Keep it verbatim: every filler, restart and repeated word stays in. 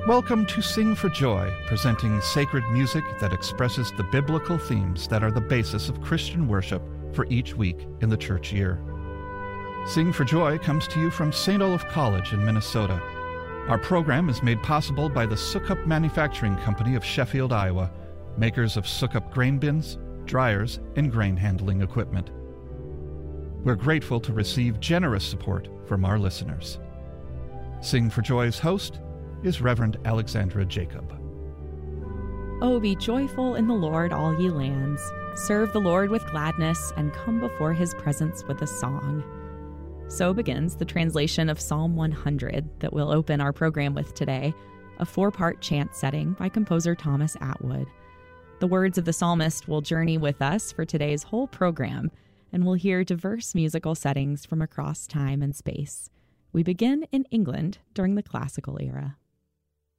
Welcome to Sing for Joy, presenting sacred music that expresses the biblical themes that are the basis of Christian worship for each week in the church year. Sing for Joy comes to you from Saint Olaf College in Minnesota. Our program is made possible by the Sukup Manufacturing Company of Sheffield, Iowa, makers of Sukup grain bins, dryers, and grain handling equipment. We're grateful to receive generous support from our listeners. Sing for Joy's host is Reverend Alexandra Jacob. Oh, be joyful in the Lord, all ye lands. Serve the Lord with gladness, and come before his presence with a song. So begins the translation of Psalm one hundred that we'll open our program with today, a four-part chant setting by composer Thomas Atwood. The words of the psalmist will journey with us for today's whole program, and we'll hear diverse musical settings from across time and space. We begin in England during the classical era.